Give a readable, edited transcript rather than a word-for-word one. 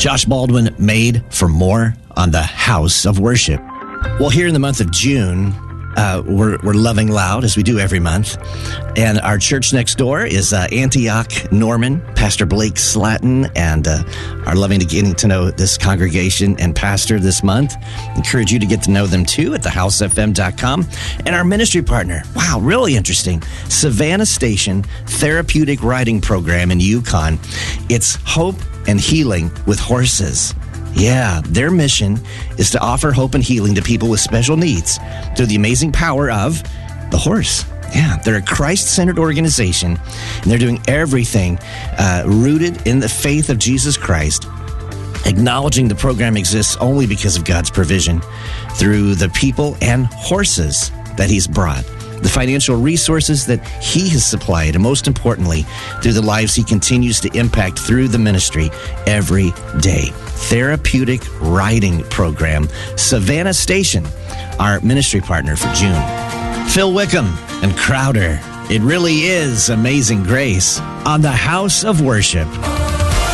Josh Baldwin made for more on the House of Worship. Well, here in the month of June, we're loving loud, as we do every month. And our church next door is Antioch Norman, Pastor Blake Slatton, and are loving to getting to know this congregation and pastor this month. Encourage you to get to know them too at thehousefm.com. And our ministry partner, wow, really interesting, Savannah Station Therapeutic Riding Program in Yukon. It's hope and healing with horses. Yeah, their mission is to offer hope and healing to people with special needs through the amazing power of the horse. Yeah, they're a Christ-centered organization, and they're doing everything rooted in the faith of Jesus Christ, acknowledging the program exists only because of God's provision through the people and horses that He's brought, the financial resources that He has supplied, and most importantly, through the lives He continues to impact through the ministry every day. Therapeutic Riding Program, Savannah Station, our ministry partner for June. Phil Wickham and Crowder. It really is Amazing Grace on the House of Worship.